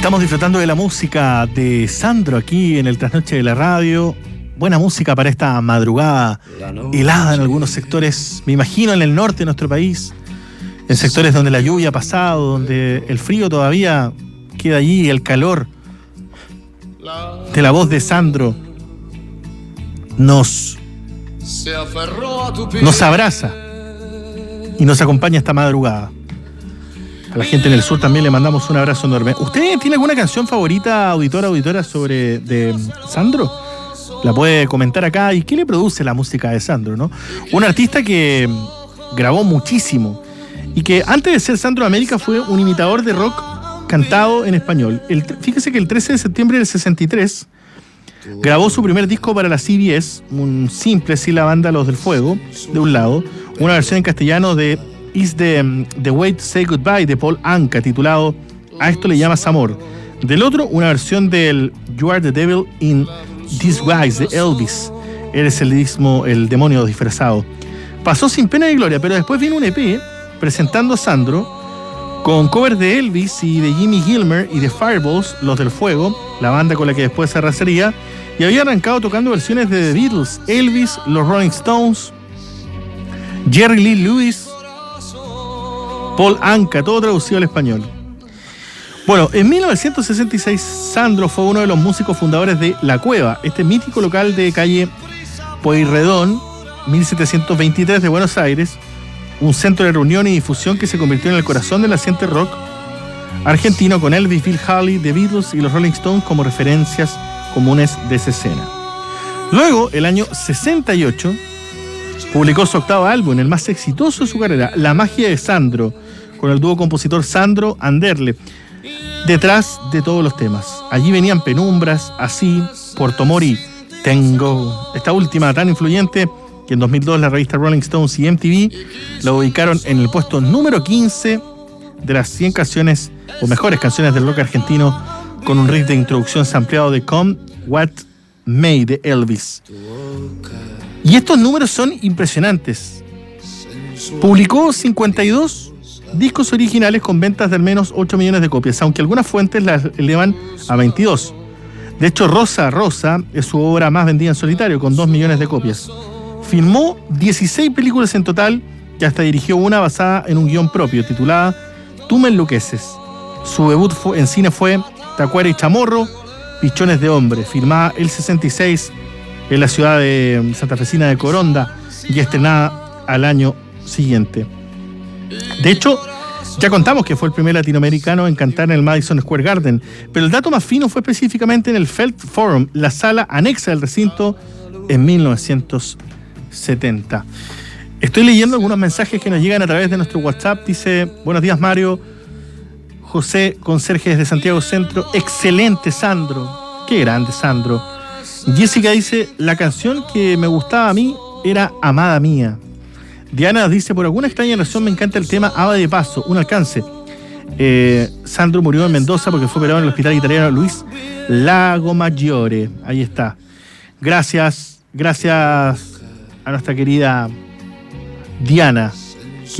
Estamos disfrutando de la música de Sandro aquí en el Trasnoche de la Radio. Buena música para esta madrugada helada en algunos sectores, me imagino en el norte de nuestro país, en sectores donde la lluvia ha pasado, donde el frío todavía queda allí, el calor de la voz de Sandro nos abraza y nos acompaña esta madrugada. A la gente en el sur también le mandamos un abrazo enorme. ¿Usted tiene alguna canción favorita, auditora, de Sandro? La puede comentar acá. ¿Y qué le produce la música de Sandro, no? Un artista que grabó muchísimo y que antes de ser Sandro América fue un imitador de rock cantado en español. Fíjese que el 13 de septiembre del 63 grabó su primer disco para la CBS, un simple sin la banda Los del Fuego, de un lado, una versión en castellano de Is the Way to Say Goodbye de Paul Anka, titulado A esto le llamas amor. Del otro, una versión del You Are the Devil in Disguise de Elvis. Eres el demonio disfrazado. Pasó sin pena ni gloria, pero después vino un EP presentando a Sandro con covers de Elvis y de Jimmy Gilmer y de Fireballs, Los del Fuego, la banda con la que después se arrasaría, y había arrancado tocando versiones de The Beatles, Elvis, los Rolling Stones, Jerry Lee Lewis, Paul Anka, todo traducido al español. Bueno, en 1966 Sandro fue uno de los músicos fundadores de La Cueva, este mítico local de calle Pueyrredón, 1723 de Buenos Aires, un centro de reunión y difusión que se convirtió en el corazón del naciente rock argentino, con Elvis, Bill Haley, The Beatles y los Rolling Stones como referencias comunes de esa escena. Luego, el año 68, publicó su octavo álbum, el más exitoso de su carrera, La Magia de Sandro, con el dúo compositor Sandro Anderle, detrás de todos los temas. Allí venían Penumbras, Así, Puerto Mori, Tengo. Esta última tan influyente que en 2002 la revista Rolling Stones y MTV la ubicaron en el puesto número 15 de las 100 canciones o mejores canciones del rock argentino, con un riff de introducción sampleado de Come What May de Elvis. Y estos números son impresionantes. Publicó 52 discos originales con ventas de al menos 8 millones de copias, aunque algunas fuentes las elevan a 22. De hecho, Rosa Rosa es su obra más vendida en solitario, con 2 millones de copias. Filmó 16 películas en total y hasta dirigió una basada en un guión propio, titulada Tú me enloqueces. Su debut en cine fue Tacuara y Chamorro, Pichones de Hombre, filmada el 66 en la ciudad de santafesina de Coronda y estrenada al año siguiente. De hecho, ya contamos que fue el primer latinoamericano en cantar en el Madison Square Garden, pero el dato más fino fue específicamente en el Felt Forum, la sala anexa del recinto, en 1970. Estoy leyendo algunos mensajes que nos llegan a través de nuestro WhatsApp. Dice: buenos días, Mario. José Conserje desde Santiago Centro. Excelente, Sandro. Qué grande, Sandro. Jessica dice: la canción que me gustaba a mí era Amada Mía. Diana dice: por alguna extraña razón me encanta el tema Ava de Paso, un alcance. Sandro murió en Mendoza porque fue operado en el hospital italiano Luis Lago Maggiore. Ahí está. Gracias a nuestra querida Diana